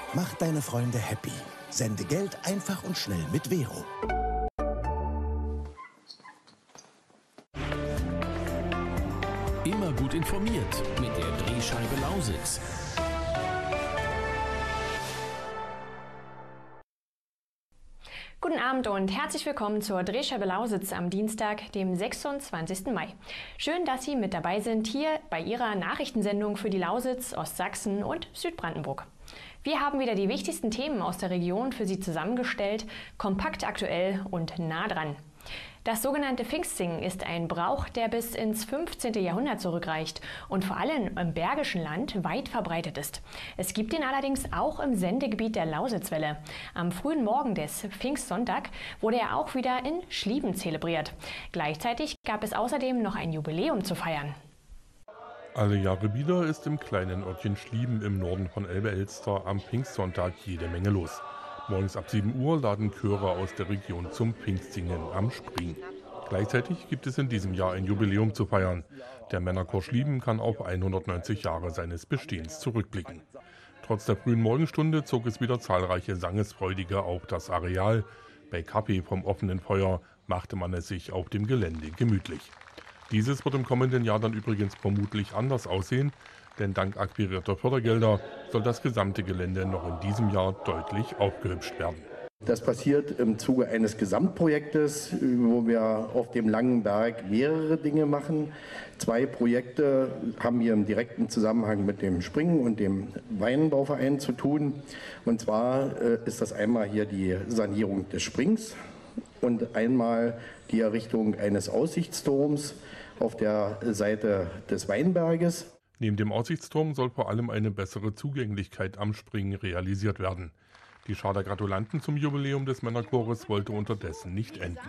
Mach deine Freunde happy. Sende Geld einfach und schnell mit Vero. Immer gut informiert mit der Drehscheibe Lausitz. Guten Abend und herzlich willkommen zur Drehscheibe Lausitz am Dienstag, dem 26. Mai. Schön, dass Sie mit dabei sind hier bei Ihrer Nachrichtensendung für die Lausitz, Ostsachsen und Südbrandenburg. Wir haben wieder die wichtigsten Themen aus der Region für Sie zusammengestellt, kompakt aktuell und nah dran. Das sogenannte Pfingstsingen ist ein Brauch, der bis ins 15. Jahrhundert zurückreicht und vor allem im Bergischen Land weit verbreitet ist. Es gibt ihn allerdings auch im Sendegebiet der Lausitzwelle. Am frühen Morgen des Pfingstsonntag wurde er auch wieder in Schlieben zelebriert. Gleichzeitig gab es außerdem noch ein Jubiläum zu feiern. Alle Jahre wieder ist im kleinen Örtchen Schlieben im Norden von Elbe-Elster am Pfingstsonntag jede Menge los. Morgens ab 7 Uhr laden Chöre aus der Region zum Pfingstsingen am Spring. Gleichzeitig gibt es in diesem Jahr ein Jubiläum zu feiern. Der Männerchor Schlieben kann auf 190 Jahre seines Bestehens zurückblicken. Trotz der frühen Morgenstunde zog es wieder zahlreiche Sangesfreudige auf das Areal. Bei Kaffee vom offenen Feuer machte man es sich auf dem Gelände gemütlich. Dieses wird im kommenden Jahr dann übrigens vermutlich anders aussehen, denn dank akquirierter Fördergelder soll das gesamte Gelände noch in diesem Jahr deutlich aufgehübscht werden. Das passiert im Zuge eines Gesamtprojektes, wo wir auf dem Langen Berg mehrere Dinge machen. 2 Projekte haben hier im direkten Zusammenhang mit dem Springen und dem Weinbauverein zu tun. Und zwar ist das einmal hier die Sanierung des Springs und einmal die Errichtung eines Aussichtsturms auf der Seite des Weinberges. Neben dem Aussichtsturm soll vor allem eine bessere Zugänglichkeit am Springen realisiert werden. Die Schar der Gratulanten zum Jubiläum des Männerchores wollte unterdessen nicht enden.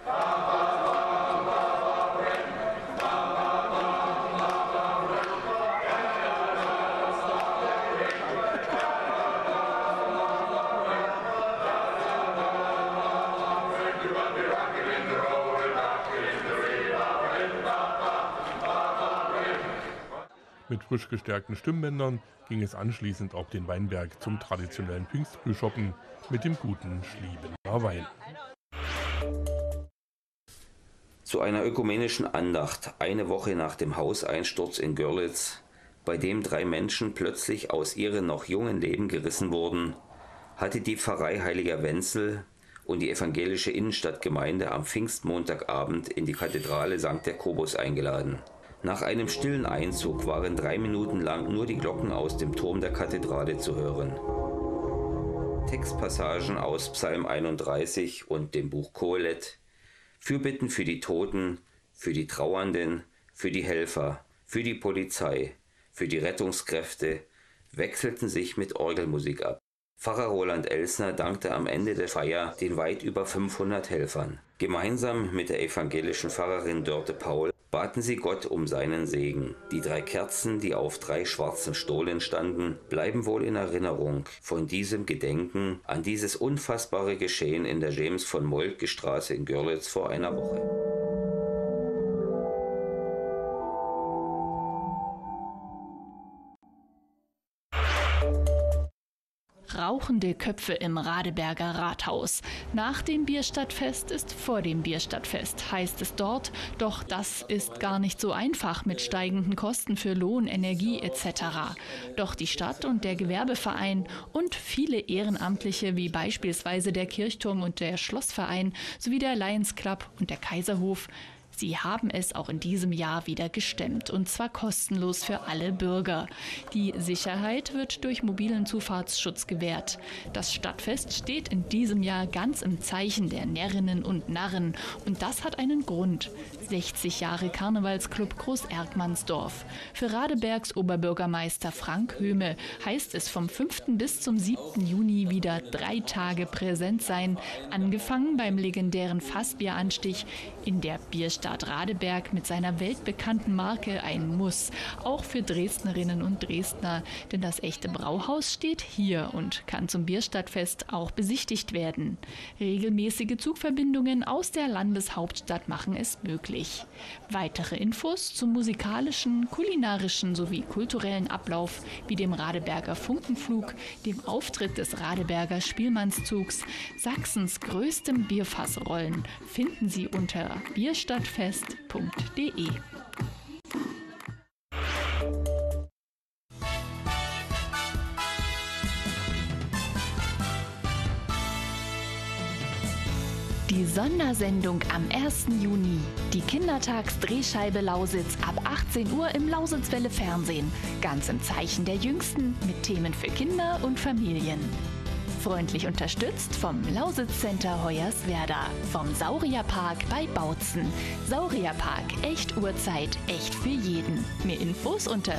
Mit frisch gestärkten Stimmbändern ging es anschließend auf den Weinberg zum traditionellen Pfingstfrühschoppen mit dem guten Schliebener Wein. Zu einer ökumenischen Andacht eine Woche nach dem Hauseinsturz in Görlitz, bei dem 3 Menschen plötzlich aus ihrem noch jungen Leben gerissen wurden, hatte die Pfarrei Heiliger Wenzel und die evangelische Innenstadtgemeinde am Pfingstmontagabend in die Kathedrale St. Jakobus eingeladen. Nach einem stillen Einzug waren 3 Minuten lang nur die Glocken aus dem Turm der Kathedrale zu hören. Textpassagen aus Psalm 31 und dem Buch Kohelet, Fürbitten für die Toten, für die Trauernden, für die Helfer, für die Polizei, für die Rettungskräfte, wechselten sich mit Orgelmusik ab. Pfarrer Roland Elsner dankte am Ende der Feier den weit über 500 Helfern. Gemeinsam mit der evangelischen Pfarrerin Dörte Paul baten sie Gott um seinen Segen. Die 3 Kerzen, die auf 3 schwarzen Stolen standen, bleiben wohl in Erinnerung von diesem Gedenken an dieses unfassbare Geschehen in der James von Moltke Straße in Görlitz vor einer Woche. Rauchende Köpfe im Radeberger Rathaus. Nach dem Bierstadtfest ist vor dem Bierstadtfest, heißt es dort. Doch das ist gar nicht so einfach mit steigenden Kosten für Lohn, Energie etc. Doch die Stadt und der Gewerbeverein und viele Ehrenamtliche wie beispielsweise der Kirchturm und der Schlossverein sowie der Lions Club und der Kaiserhof, sie haben es auch in diesem Jahr wieder gestemmt, und zwar kostenlos für alle Bürger. Die Sicherheit wird durch mobilen Zufahrtsschutz gewährt. Das Stadtfest steht in diesem Jahr ganz im Zeichen der Närrinnen und Narren. Und das hat einen Grund. 60 Jahre Karnevalsclub Groß-Erkmannsdorf. Für Radebergs Oberbürgermeister Frank Höhme heißt es vom 5. bis zum 7. Juni wieder 3 Tage präsent sein. Angefangen beim legendären Fassbieranstich in der Bierstadt Stadt Radeberg mit seiner weltbekannten Marke ein Muss, auch für Dresdnerinnen und Dresdner. Denn das echte Brauhaus steht hier und kann zum Bierstadtfest auch besichtigt werden. Regelmäßige Zugverbindungen aus der Landeshauptstadt machen es möglich. Weitere Infos zum musikalischen, kulinarischen sowie kulturellen Ablauf wie dem Radeberger Funkenflug, dem Auftritt des Radeberger Spielmannszugs, Sachsens größtem Bierfassrollen finden Sie unter bierstadtfest.de. Die Sondersendung am 1. Juni. Die Kindertags-Drehscheibe Lausitz ab 18 Uhr im Lausitzwelle Fernsehen. Ganz im Zeichen der Jüngsten mit Themen für Kinder und Familien. Freundlich unterstützt vom Lausitz Center Hoyerswerda, vom Saurierpark bei Bautzen. Saurierpark, echt Uhrzeit, echt für jeden. Mehr Infos unter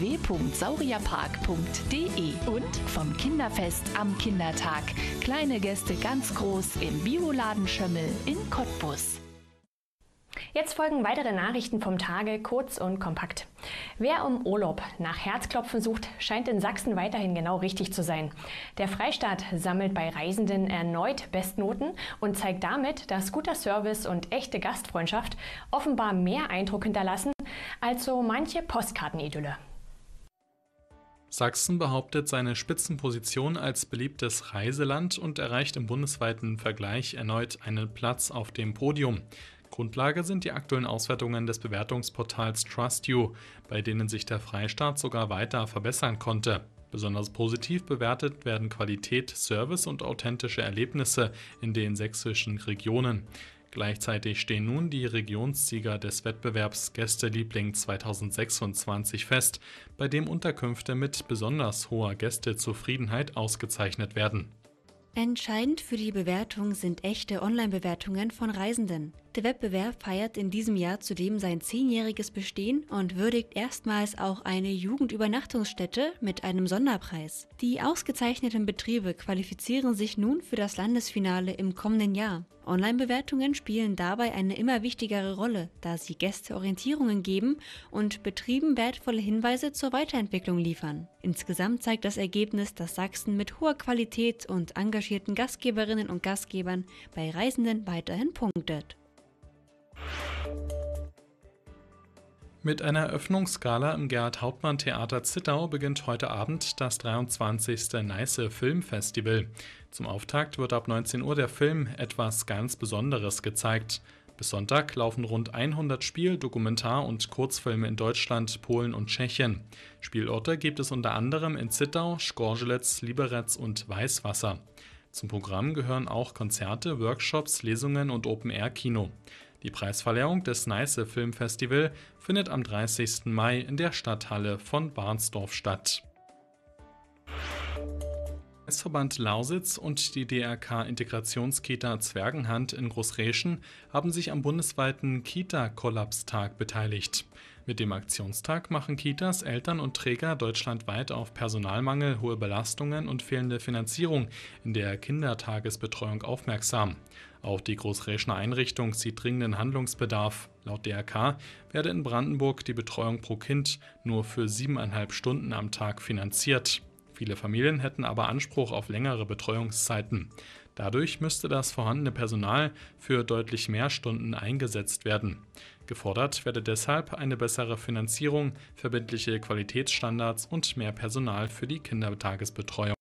www.saurierpark.de und vom Kinderfest am Kindertag. Kleine Gäste ganz groß im Bioladen Schömmel in Cottbus. Jetzt folgen weitere Nachrichten vom Tage, kurz und kompakt. Wer um Urlaub nach Herzklopfen sucht, scheint in Sachsen weiterhin genau richtig zu sein. Der Freistaat sammelt bei Reisenden erneut Bestnoten und zeigt damit, dass guter Service und echte Gastfreundschaft offenbar mehr Eindruck hinterlassen als so manche Postkartenidylle. Sachsen behauptet seine Spitzenposition als beliebtes Reiseland und erreicht im bundesweiten Vergleich erneut einen Platz auf dem Podium. Grundlage sind die aktuellen Auswertungen des Bewertungsportals TrustYou, bei denen sich der Freistaat sogar weiter verbessern konnte. Besonders positiv bewertet werden Qualität, Service und authentische Erlebnisse in den sächsischen Regionen. Gleichzeitig stehen nun die Regionssieger des Wettbewerbs Gästeliebling 2026 fest, bei dem Unterkünfte mit besonders hoher Gästezufriedenheit ausgezeichnet werden. Entscheidend für die Bewertung sind echte Online-Bewertungen von Reisenden. Der Wettbewerb feiert in diesem Jahr zudem sein 10-jähriges Bestehen und würdigt erstmals auch eine Jugendübernachtungsstätte mit einem Sonderpreis. Die ausgezeichneten Betriebe qualifizieren sich nun für das Landesfinale im kommenden Jahr. Online-Bewertungen spielen dabei eine immer wichtigere Rolle, da sie Gäste Orientierungen geben und Betrieben wertvolle Hinweise zur Weiterentwicklung liefern. Insgesamt zeigt das Ergebnis, dass Sachsen mit hoher Qualität und engagierten Gastgeberinnen und Gastgebern bei Reisenden weiterhin punktet. Mit einer Eröffnungsgala im Gerhard-Hauptmann-Theater Zittau beginnt heute Abend das 23. Neiße Filmfestival. Zum Auftakt wird ab 19 Uhr der Film Etwas ganz Besonderes gezeigt. Bis Sonntag laufen rund 100 Spiel-, Dokumentar- und Kurzfilme in Deutschland, Polen und Tschechien. Spielorte gibt es unter anderem in Zittau, Skorzelec, Liberec und Weißwasser. Zum Programm gehören auch Konzerte, Workshops, Lesungen und Open-Air-Kino. Die Preisverleihung des Neiße Filmfestival findet am 30. Mai in der Stadthalle von Barnsdorf statt. Der Kreisverband Lausitz und die DRK Integrationskita Zwergenhand in Großräschen haben sich am bundesweiten Kita-Kollapstag beteiligt. Mit dem Aktionstag machen Kitas, Eltern und Träger deutschlandweit auf Personalmangel, hohe Belastungen und fehlende Finanzierung in der Kindertagesbetreuung aufmerksam. Auch die Großräschener Einrichtung sieht dringenden Handlungsbedarf. Laut DRK werde in Brandenburg die Betreuung pro Kind nur für 7,5 Stunden am Tag finanziert. Viele Familien hätten aber Anspruch auf längere Betreuungszeiten. Dadurch müsste das vorhandene Personal für deutlich mehr Stunden eingesetzt werden. Gefordert werde deshalb eine bessere Finanzierung, verbindliche Qualitätsstandards und mehr Personal für die Kindertagesbetreuung.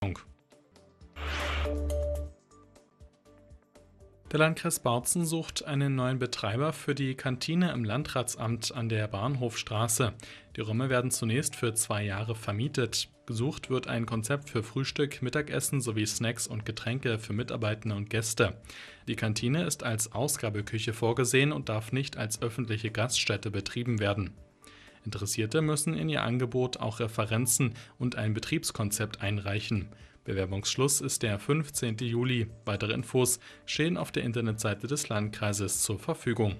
Der Landkreis Bautzen sucht einen neuen Betreiber für die Kantine im Landratsamt an der Bahnhofstraße. Die Räume werden zunächst für 2 Jahre vermietet. Gesucht wird ein Konzept für Frühstück, Mittagessen sowie Snacks und Getränke für Mitarbeitende und Gäste. Die Kantine ist als Ausgabeküche vorgesehen und darf nicht als öffentliche Gaststätte betrieben werden. Interessierte müssen in ihr Angebot auch Referenzen und ein Betriebskonzept einreichen. Bewerbungsschluss ist der 15. Juli. Weitere Infos stehen auf der Internetseite des Landkreises zur Verfügung.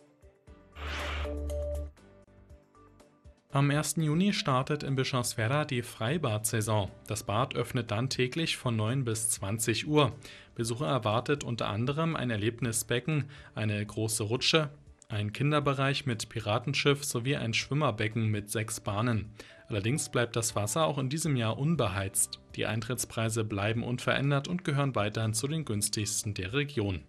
Am 1. Juni startet in Bischofswerda die Freibad-Saison. Das Bad öffnet dann täglich von 9 bis 20 Uhr. Besucher erwartet unter anderem ein Erlebnisbecken, eine große Rutsche, ein Kinderbereich mit Piratenschiff sowie ein Schwimmerbecken mit 6 Bahnen. Allerdings bleibt das Wasser auch in diesem Jahr unbeheizt. Die Eintrittspreise bleiben unverändert und gehören weiterhin zu den günstigsten der Region.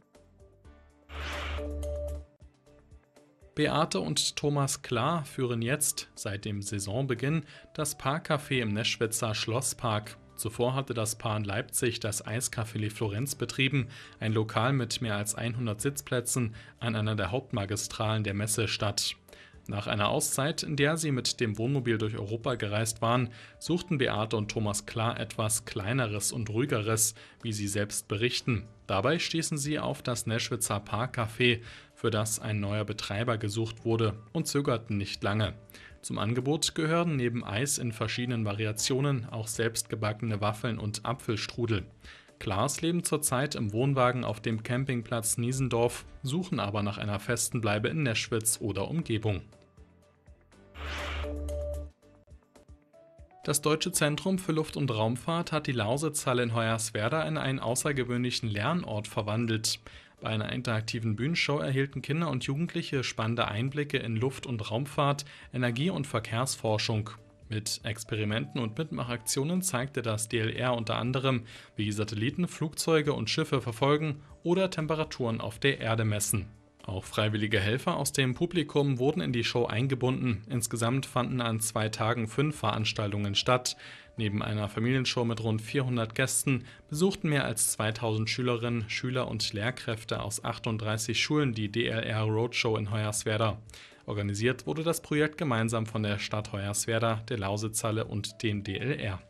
Beate und Thomas Klar führen jetzt, seit dem Saisonbeginn, das Parkcafé im Neschwitzer Schlosspark. Zuvor hatte das Paar in Leipzig das Eiscafé Le Florenz betrieben, ein Lokal mit mehr als 100 Sitzplätzen an einer der Hauptmagistralen der Messestadt. Nach einer Auszeit, in der sie mit dem Wohnmobil durch Europa gereist waren, suchten Beate und Thomas Klar etwas Kleineres und Ruhigeres, wie sie selbst berichten. Dabei stießen sie auf das Neschwitzer Parkcafé, für das ein neuer Betreiber gesucht wurde, und zögerten nicht lange. Zum Angebot gehören neben Eis in verschiedenen Variationen auch selbstgebackene Waffeln und Apfelstrudel. Klaas leben zurzeit im Wohnwagen auf dem Campingplatz Niesendorf, suchen aber nach einer festen Bleibe in Neschwitz oder Umgebung. Das Deutsche Zentrum für Luft- und Raumfahrt hat die Lausitzhalle in Hoyerswerda in einen außergewöhnlichen Lernort verwandelt. Bei einer interaktiven Bühnenshow erhielten Kinder und Jugendliche spannende Einblicke in Luft- und Raumfahrt, Energie- und Verkehrsforschung. Mit Experimenten und Mitmachaktionen zeigte das DLR unter anderem, wie Satelliten, Flugzeuge und Schiffe verfolgen oder Temperaturen auf der Erde messen. Auch freiwillige Helfer aus dem Publikum wurden in die Show eingebunden. Insgesamt fanden an 2 Tagen 5 Veranstaltungen statt. Neben einer Familienshow mit rund 400 Gästen besuchten mehr als 2000 Schülerinnen, Schüler und Lehrkräfte aus 38 Schulen die DLR Roadshow in Hoyerswerda. Organisiert wurde das Projekt gemeinsam von der Stadt Hoyerswerda, der Lausitzhalle und dem DLR.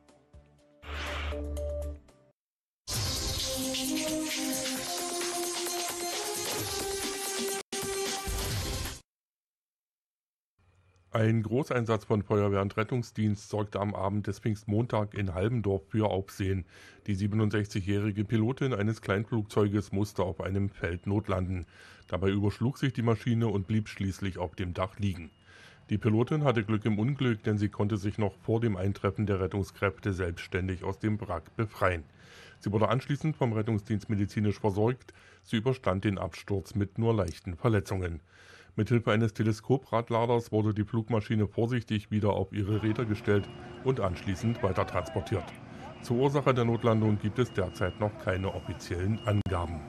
Ein Großeinsatz von Feuerwehr und Rettungsdienst sorgte am Abend des Pfingstmontag in Halbendorf für Aufsehen. Die 67-jährige Pilotin eines Kleinflugzeuges musste auf einem Feld notlanden. Dabei überschlug sich die Maschine und blieb schließlich auf dem Dach liegen. Die Pilotin hatte Glück im Unglück, denn sie konnte sich noch vor dem Eintreffen der Rettungskräfte selbstständig aus dem Wrack befreien. Sie wurde anschließend vom Rettungsdienst medizinisch versorgt. Sie überstand den Absturz mit nur leichten Verletzungen. Mithilfe eines Teleskopradladers wurde die Flugmaschine vorsichtig wieder auf ihre Räder gestellt und anschließend weiter transportiert. Zur Ursache der Notlandung gibt es derzeit noch keine offiziellen Angaben.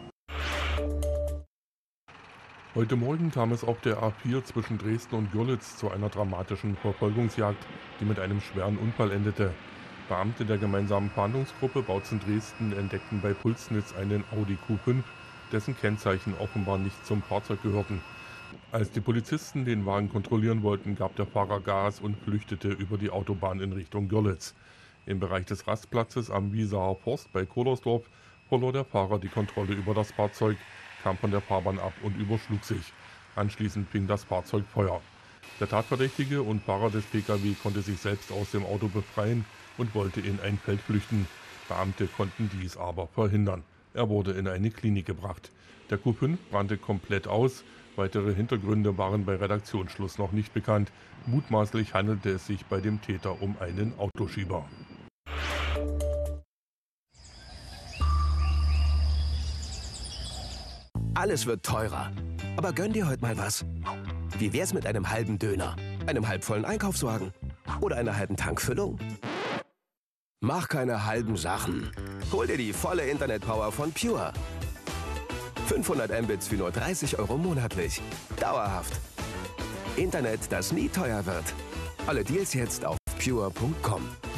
Heute Morgen kam es auf der A4 zwischen Dresden und Görlitz zu einer dramatischen Verfolgungsjagd, die mit einem schweren Unfall endete. Beamte der gemeinsamen Fahndungsgruppe Bautzen-Dresden entdeckten bei Pulsnitz einen Audi Q5, dessen Kennzeichen offenbar nicht zum Fahrzeug gehörten. Als die Polizisten den Wagen kontrollieren wollten, gab der Fahrer Gas und flüchtete über die Autobahn in Richtung Görlitz. Im Bereich des Rastplatzes am Wiesaer Forst bei Kohlersdorf verlor der Fahrer die Kontrolle über das Fahrzeug, kam von der Fahrbahn ab und überschlug sich. Anschließend fing das Fahrzeug Feuer. Der Tatverdächtige und Fahrer des Pkw konnte sich selbst aus dem Auto befreien und wollte in ein Feld flüchten. Beamte konnten dies aber verhindern. Er wurde in eine Klinik gebracht. Der Q5 brannte komplett aus. Weitere Hintergründe waren bei Redaktionsschluss noch nicht bekannt. Mutmaßlich handelte es sich bei dem Täter um einen Autoschieber. Alles wird teurer. Aber gönn dir heute mal was. Wie wär's mit einem halben Döner, einem halbvollen Einkaufswagen oder einer halben Tankfüllung? Mach keine halben Sachen. Hol dir die volle Internetpower von Pure. 500 Mbits für nur 30 € monatlich. Dauerhaft. Internet, das nie teuer wird. Alle Deals jetzt auf pure.com.